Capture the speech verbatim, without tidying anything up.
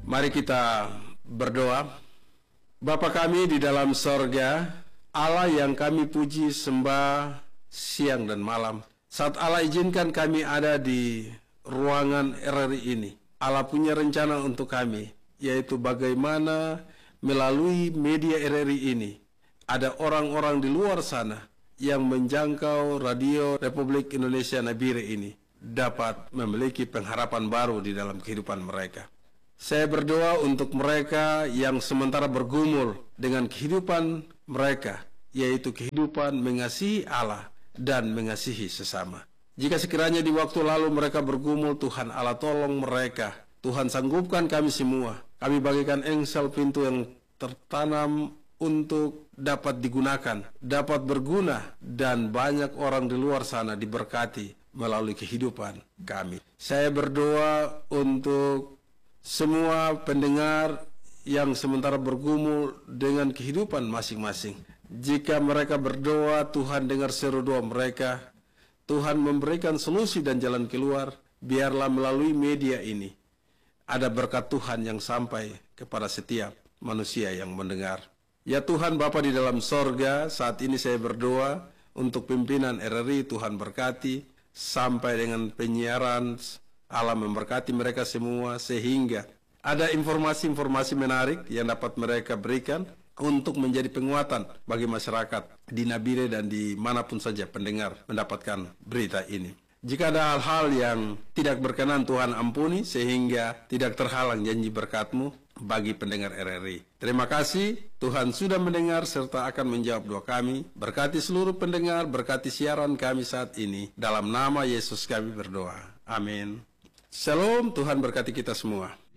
Mari kita berdoa. Bapa kami di dalam sorga, Allah yang kami puji sembah siang dan malam. Saat Allah izinkan kami ada di ruangan R R I ini, Allah punya rencana untuk kami, yaitu bagaimana melalui media R R I ini, ada orang-orang di luar sana yang menjangkau radio Republik Indonesia Nabire ini dapat memiliki pengharapan baru di dalam kehidupan mereka. Saya berdoa untuk mereka yang sementara bergumul dengan kehidupan mereka, yaitu kehidupan mengasihi Allah dan mengasihi sesama. Jika sekiranya di waktu lalu mereka bergumul, Tuhan Allah tolong mereka. Tuhan sanggupkan kami semua. Kami bagikan engsel pintu yang tertanam untuk dapat digunakan, dapat berguna, dan banyak orang di luar sana diberkati melalui kehidupan kami. Saya berdoa untuk semua pendengar yang sementara bergumul dengan kehidupan masing-masing. Jika mereka berdoa, Tuhan dengar seru doa mereka. Tuhan memberikan solusi dan jalan keluar. Biarlah melalui media ini ada berkat Tuhan yang sampai kepada setiap manusia yang mendengar. Ya Tuhan Bapa di dalam sorga, saat ini saya berdoa untuk pimpinan R R I, Tuhan berkati sampai dengan penyiaran. Allah memberkati mereka semua sehingga ada informasi-informasi menarik yang dapat mereka berikan untuk menjadi penguatan bagi masyarakat di Nabire dan dimanapun saja pendengar mendapatkan berita ini. Jika ada hal-hal yang tidak berkenan, Tuhan ampuni sehingga tidak terhalang janji berkat-Mu bagi pendengar R R I. Terima kasih, Tuhan sudah mendengar serta akan menjawab doa kami. Berkati seluruh pendengar, berkati siaran kami saat ini. Dalam nama Yesus kami berdoa. Amin. Shalom, Tuhan berkati kita semua.